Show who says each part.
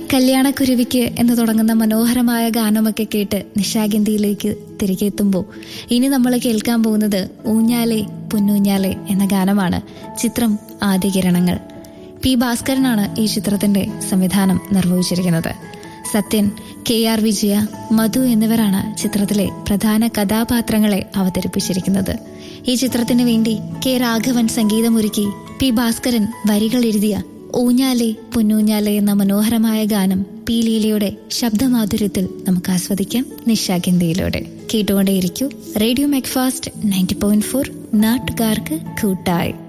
Speaker 1: കല്യാണക്കുരുവിക്ക് എന്ന് തുടങ്ങുന്ന മനോഹരമായ ഗാനമൊക്കെ കേട്ട് നിശാഗന്ധിയിലേക്ക് തിരികെ എത്തുമ്പോൾ ഇനി നമ്മൾ കേൾക്കാൻ പോകുന്നത് ഊഞ്ഞാലെ പൊന്നൂഞ്ഞാലെ എന്ന ഗാനമാണ്. ചിത്രം ആദ്യകിരണങ്ങൾ. പി ഭാസ്കരനാണ് ഈ ചിത്രത്തിന്റെ സംവിധാനം നിർവഹിച്ചിരിക്കുന്നത്. സത്യൻ, KR വിജയ, മധു എന്നിവരാണ് ചിത്രത്തിലെ പ്രധാന കഥാപാത്രങ്ങളെ അവതരിപ്പിച്ചിരിക്കുന്നത്. ഈ ചിത്രത്തിന് വേണ്ടി K. രാഘവൻ സംഗീതമൊരുക്കി പി ഭാസ്കരൻ വരികൾ എഴുതിയ ഊഞ്ഞാലെ പൊന്നൂഞ്ഞാലെ എന്ന മനോഹരമായ ഗാനം പി ലീലയുടെ ശബ്ദമാധുര്യത്തിൽ നമുക്ക് ആസ്വദിക്കാം നിശാഗന്ധിയിലൂടെ. കേട്ടുകൊണ്ടേയിരിക്കൂ റേഡിയോ മാക്ഫാസ്റ്റ് 90.4, നാട്ടുകാർക്ക് കൂട്ടായി.